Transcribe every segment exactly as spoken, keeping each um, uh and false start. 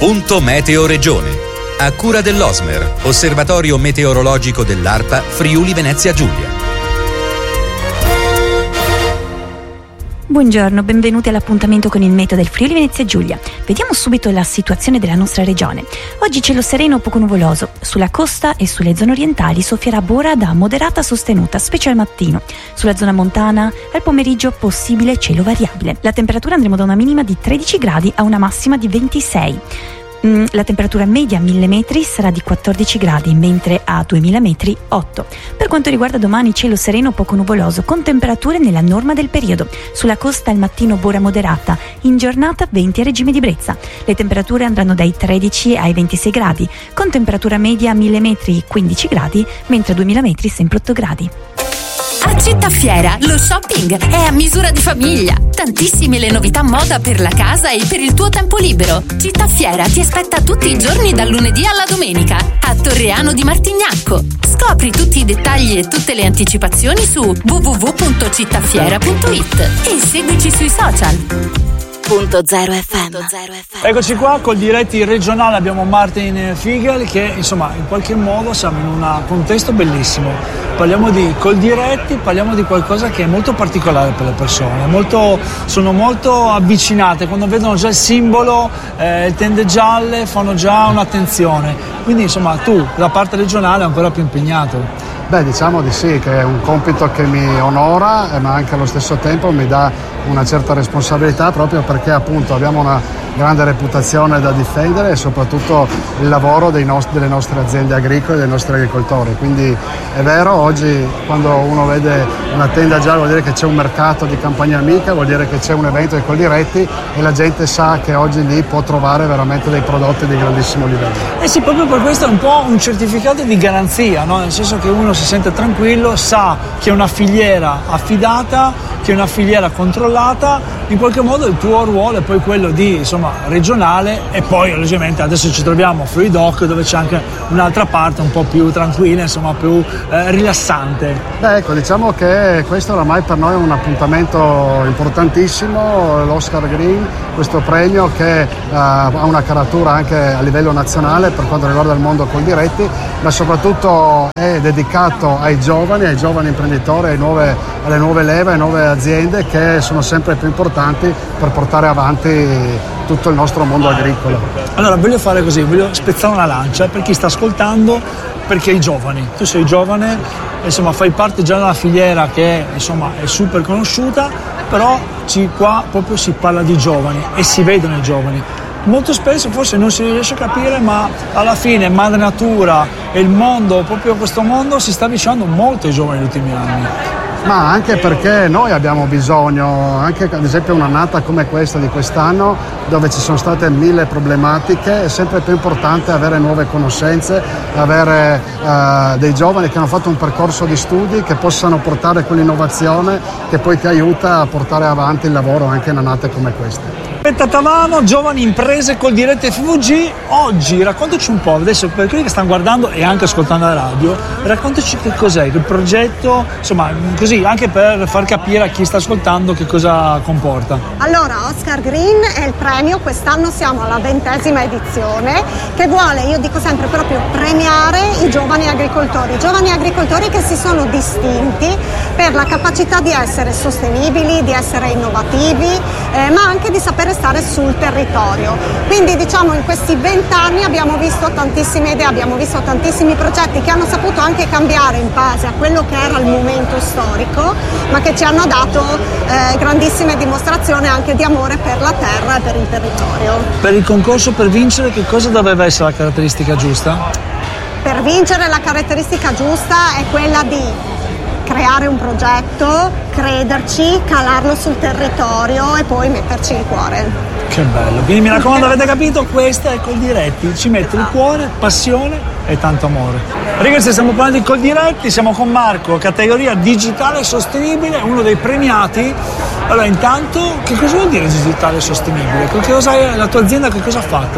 Punto Meteo Regione. A cura dell'O S M E R, Osservatorio Meteorologico dell'ARPA Friuli Venezia Giulia. Buongiorno, benvenuti all'appuntamento con il meteo del Friuli Venezia Giulia. Vediamo subito la situazione della nostra regione. Oggi cielo sereno poco nuvoloso. Sulla costa e sulle zone orientali soffierà bora da moderata sostenuta, specie al mattino. Sulla zona montana al pomeriggio possibile cielo variabile. La temperatura andremo da una minima di tredici gradi a una massima di ventisei. La temperatura media a mille metri sarà di quattordici gradi, mentre a duemila metri otto. Per quanto riguarda domani, cielo sereno poco nuvoloso, con temperature nella norma del periodo. Sulla costa al mattino bora moderata, in giornata venti a regime di brezza. Le temperature andranno dai tredici ai ventisei gradi, con temperatura media a mille metri quindici gradi, mentre a duemila metri sempre otto gradi. A Città Fiera lo shopping è a misura di famiglia. Tantissime le novità moda per la casa e per il tuo tempo libero. Città Fiera ti aspetta tutti i giorni dal lunedì alla domenica a Torreano di Martignacco. Scopri tutti i dettagli e tutte le anticipazioni su w w w punto cittafiera punto i t e seguici sui social. Punto zero F M. Eccoci qua col diretti regionale, abbiamo Martin Figel che insomma in qualche modo siamo in un contesto bellissimo. Parliamo di Coldiretti, parliamo di qualcosa che è molto particolare per le persone, molto, sono molto avvicinate, quando vedono già il simbolo, eh, tende gialle, fanno già un'attenzione. Quindi insomma tu, la parte regionale, è ancora più impegnato. Beh, diciamo di sì, che è un compito che mi onora, eh, ma anche allo stesso tempo mi dà una certa responsabilità, proprio perché appunto abbiamo una grande reputazione da difendere e soprattutto il lavoro dei nost- delle nostre aziende agricole e dei nostri agricoltori. Quindi è vero, oggi quando uno vede una tenda gialla vuol dire che c'è un mercato di Campagna Amica, vuol dire che c'è un evento di Coldiretti e la gente sa che oggi lì può trovare veramente dei prodotti di grandissimo livello. Eh sì, proprio per questo è un po' un certificato di garanzia, no? Nel senso che uno si sente tranquillo, sa che è una filiera affidata, che è una filiera controllata. In qualche modo il tuo ruolo è poi quello di insomma regionale, e poi logicamente adesso ci troviamo a Fluidoc, dove c'è anche un'altra parte un po' più tranquilla, insomma più eh, rilassante. Beh, ecco, diciamo che questo oramai per noi è un appuntamento importantissimo, l'Oscar Green, questo premio che eh, ha una caratura anche a livello nazionale per quanto riguarda il mondo Coldiretti, ma soprattutto è dedicato ai giovani, ai giovani imprenditori, ai nuove, alle nuove leve, alle nuove aziende che sono sempre più importanti per portare avanti tutto il nostro mondo agricolo. Allora voglio fare così, voglio spezzare una lancia per chi sta ascoltando, perché i giovani, tu sei giovane, insomma fai parte già della filiera che insomma è super conosciuta, però ci, qua proprio si parla di giovani e si vedono i giovani. Molto spesso forse non si riesce a capire, ma alla fine madre natura e il mondo, proprio questo mondo si sta avvicinando molto ai giovani negli ultimi anni. Ma anche perché noi abbiamo bisogno, anche ad esempio un'annata come questa di quest'anno, dove ci sono state mille problematiche, è sempre più importante avere nuove conoscenze, avere uh, dei giovani che hanno fatto un percorso di studi, che possano portare quell'innovazione che poi ti aiuta a portare avanti il lavoro anche in annate come queste. Pettatavano, giovani imprese Coldiretti F V G. Oggi raccontaci un po', adesso per quelli che stanno guardando e anche ascoltando la radio, raccontaci che cos'è, il progetto, insomma così anche per far capire a chi sta ascoltando che cosa comporta. Allora, Oscar Green è il premio, quest'anno siamo alla ventesima edizione, che vuole, io dico sempre, proprio premiare i giovani agricoltori, i giovani agricoltori che si sono distinti per la capacità di essere sostenibili, di essere innovativi, eh, ma anche di sapere stare sul territorio. Quindi diciamo in questi vent'anni abbiamo visto tantissime idee, abbiamo visto tantissimi progetti che hanno saputo anche cambiare in base a quello che era il momento storico, ma che ci hanno dato eh, grandissime dimostrazioni anche di amore per la terra e per il territorio. Per il concorso, per vincere, che cosa doveva essere la caratteristica giusta? Per vincere la caratteristica giusta è quella di creare un progetto, crederci, calarlo sul territorio e poi metterci il cuore. Che bello, quindi mi raccomando, avete capito, questa è Coldiretti, ci mette il cuore, passione e tanto amore. Ragazzi, stiamo parlando di Coldiretti, siamo con Marco, categoria digitale sostenibile, uno dei premiati. Allora intanto, che cosa vuol dire digitale sostenibile? Che cosa è, la tua azienda che cosa ha fatto?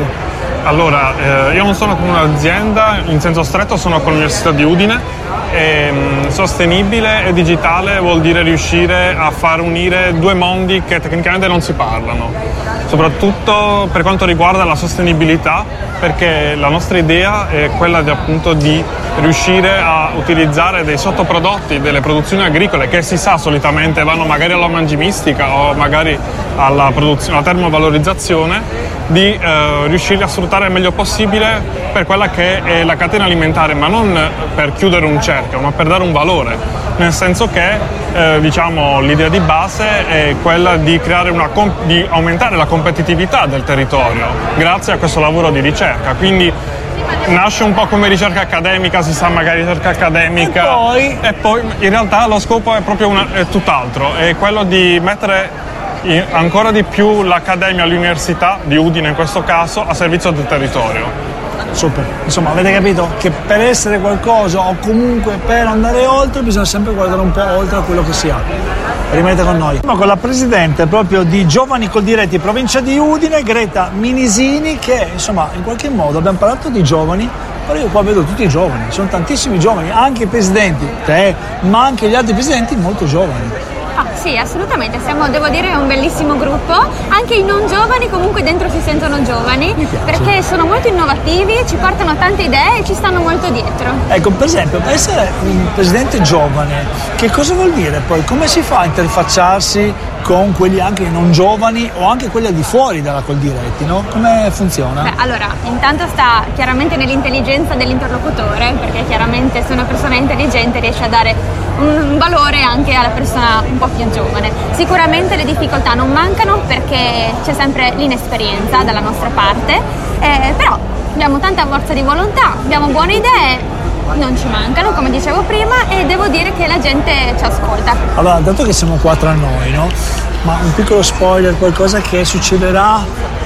Allora, eh, io non sono con un'azienda, in senso stretto sono con l'Università di Udine. E, mh, sostenibile e digitale vuol dire riuscire a far unire due mondi che tecnicamente non si parlano, soprattutto per quanto riguarda la sostenibilità, perché la nostra idea è quella di, appunto, di riuscire a utilizzare dei sottoprodotti delle produzioni agricole che si sa solitamente vanno magari alla mangimistica o magari alla produzione, alla termovalorizzazione, di eh, riuscire a sfruttare il meglio possibile per quella che è la catena alimentare, ma non per chiudere un cerchio, ma per dare un valore, nel senso che eh, diciamo l'idea di base è quella di creare una comp- di aumentare la competitività del territorio grazie a questo lavoro di ricerca. Quindi nasce un po' come ricerca accademica, si sa magari ricerca accademica e poi, e poi in realtà lo scopo è proprio una, è tutt'altro, è quello di mettere ancora di più l'accademia, l'università di Udine in questo caso, a servizio del territorio. Super, insomma avete capito che per essere qualcosa o comunque per andare oltre bisogna sempre guardare un po' oltre a quello che si ha. Rimanete con noi. Con la presidente proprio di Giovani Coldiretti, provincia di Udine, Greta Minisini, che insomma in qualche modo abbiamo parlato di giovani, però io qua vedo tutti i giovani, sono tantissimi giovani, anche i presidenti, te, ma anche gli altri presidenti molto giovani. Ah, sì, assolutamente, siamo, devo dire, un bellissimo gruppo, anche i non giovani comunque dentro si sentono giovani, perché sono molto innovativi, ci portano tante idee e ci stanno molto dietro. Ecco, per esempio, per essere un presidente giovane, che cosa vuol dire poi? Come si fa a interfacciarsi con quelli anche non giovani o anche quelli al di fuori dalla Coldiretti, no? Come funziona? Beh, allora, intanto sta chiaramente nell'intelligenza dell'interlocutore, perché chiaramente se una persona è intelligente riesce a dare un valore anche alla persona un po' più giovane. Sicuramente le difficoltà non mancano perché c'è sempre l'inesperienza dalla nostra parte, eh, però abbiamo tanta forza di volontà, abbiamo buone idee, non ci mancano, come dicevo prima, e devo dire che la gente ci ascolta. Allora, dato che siamo qua tra noi, no? Ma un piccolo spoiler, qualcosa che succederà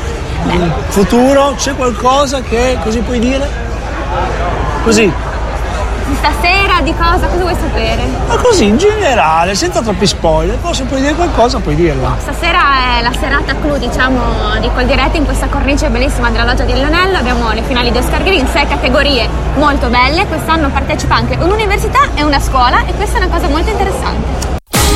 nel futuro? C'è qualcosa che così puoi dire? Così. Stasera di cosa? Cosa vuoi sapere? Ma così in generale, senza troppi spoiler, però se puoi dire qualcosa puoi dirlo. Stasera è la serata clou, diciamo, di Coldiretti in questa cornice bellissima della Loggia di Lionello. Abbiamo le finali di Oscar Green, sei categorie molto belle. Quest'anno partecipa anche un'università e una scuola e questa è una cosa molto interessante.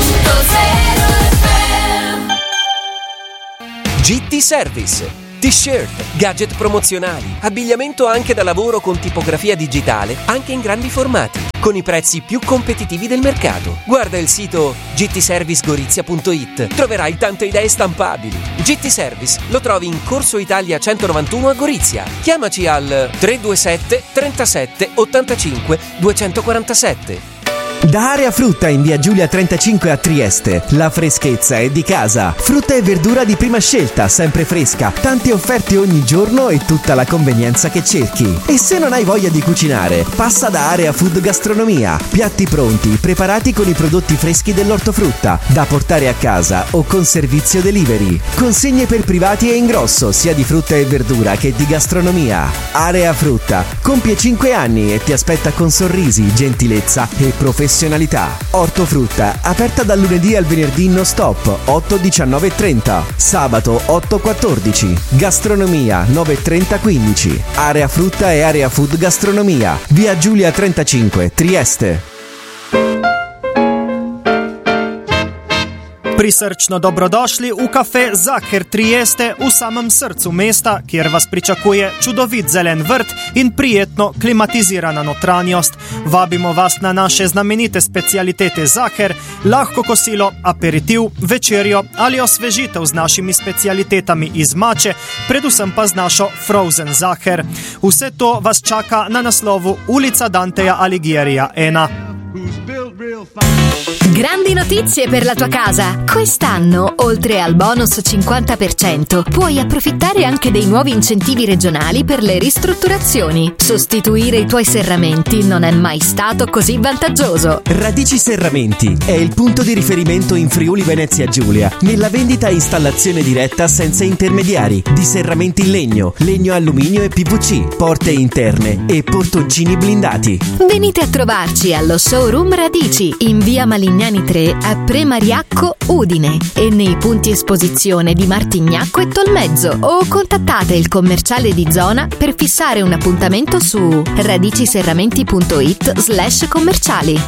G T Service. T-shirt, gadget promozionali, abbigliamento anche da lavoro con tipografia digitale, anche in grandi formati, con i prezzi più competitivi del mercato. Guarda il sito g t service gorizia punto it, troverai tante idee stampabili. G T Service lo trovi in Corso Italia centonovantuno a Gorizia. Chiamaci al tre due sette trentasette ottantacinque duecentoquarantasette. Da Area Frutta in via Giulia trentacinque a Trieste. La freschezza è di casa. Frutta e verdura di prima scelta, sempre fresca. Tante offerte ogni giorno e tutta la convenienza che cerchi. E se non hai voglia di cucinare, passa da Area Food Gastronomia. Piatti pronti, preparati con i prodotti freschi dell'ortofrutta, da portare a casa o con servizio delivery. Consegne per privati e ingrosso, sia di frutta e verdura che di gastronomia. Area Frutta compie cinque anni e ti aspetta con sorrisi, gentilezza e professionalità. Ortofrutta, aperta dal lunedì al venerdì non stop, otto diciannove e trenta, sabato otto quattordici, gastronomia nove trenta quindici, Area Frutta e Area Food Gastronomia, via Giulia trentacinque, Trieste. Prisrčno dobrodošli v kafe Zaher Trieste v samem srcu mesta, kjer vas pričakuje čudovit zelen vrt in prijetno klimatizirana notranjost. Vabimo vas na naše znamenite specialitete Zaher, lahko kosilo, aperitiv, večerjo ali osvežitev z našimi specialitetami iz mače, predvsem pa z našo Frozen Zaher. Vse to vas čaka na naslovu Ulica Danteja Alighierija ena. Grandi notizie per la tua casa! Quest'anno, oltre al bonus cinquanta per cento, puoi approfittare anche dei nuovi incentivi regionali per le ristrutturazioni. Sostituire i tuoi serramenti non è mai stato così vantaggioso. Radici Serramenti è il punto di riferimento in Friuli Venezia Giulia nella vendita e installazione diretta senza intermediari di serramenti in legno, legno alluminio e P V C, porte interne e portoncini blindati. Venite a trovarci allo showroom Radici Serramenti in via Malignani tre a Premariacco, Udine e nei punti esposizione di Martignacco e Tolmezzo, o contattate il commerciale di zona per fissare un appuntamento su radiciserramenti.it slash commerciali.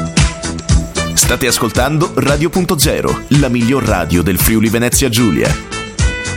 State ascoltando Radio Punto Zero, la miglior radio del Friuli Venezia Giulia.